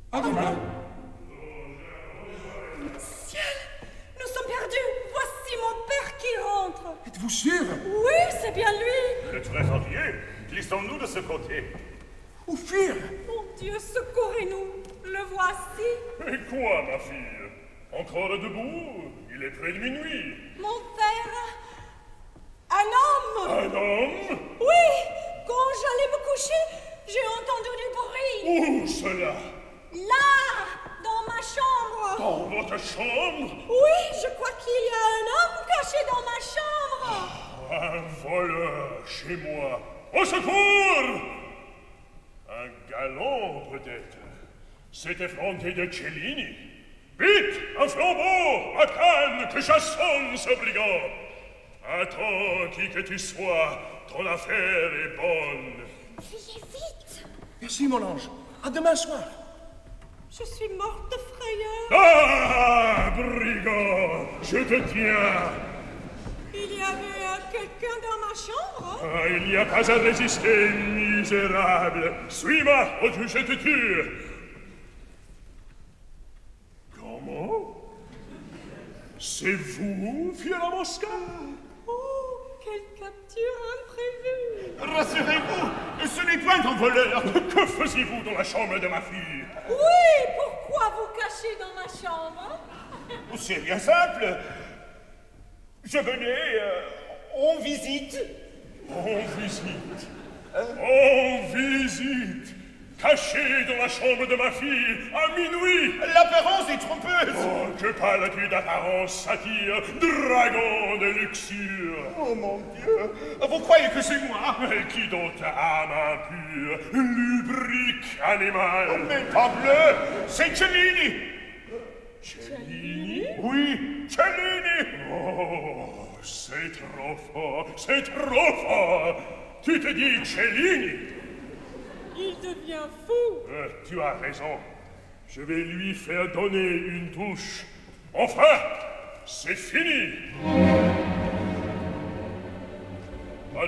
À demain. Ciel, nous sommes perdus. Voici mon père qui rentre. Êtes-vous sûr? Oui, c'est bien lui. Le trésorier, glissons-nous de ce côté. Où fuir? Mon Dieu, secourez-nous. Le voici. Et quoi, ma fille? Encore debout? Il est près de minuit. Mon père. Un homme. Un homme? Oui, quand j'allais me coucher, j'ai entendu du bruit. Où cela? Là, dans ma chambre. Dans votre chambre? Oui, je crois qu'il y a un homme caché dans ma chambre. Un voleur chez moi. Au secours! Un galant, peut-être. C'est effronté de Cellini. Vite, un flambeau, à Cannes, que j'assonne ce brigand. Attends, qui que tu sois, ton affaire est bonne. Fuyez vite. Merci, mon ange. À demain soir. Je suis morte de frayeur. Ah, brigand, je te tiens. Il y avait quelqu'un dans ma chambre. Ah, il n'y a pas à résister, misérable. Suis-moi, ou je te tue. Comment? C'est vous, Fiera Mosca? Oh, quelle capture imprévue. Rassurez-vous, ce n'est point un voleur. Que faisiez-vous dans la chambre de ma fille? Oui, pourquoi vous cachez dans ma chambre? C'est bien simple. Je venais en visite. En visite? En visite? Caché dans la chambre de ma fille, à minuit. L'apparence est trompeuse. Oh, que parles-tu d'apparence, satire, dragon de luxure? Oh mon Dieu, vous croyez que c'est moi? Et qui donc âme impure, lubrique animal? Mais parbleu, c'est Cellini. Cellini? Oui, Cellini. Oh, c'est trop fort, c'est trop fort. Tu te dis Cellini? Il devient fou. Tu as raison. Je vais lui faire donner une touche. Enfin, c'est fini.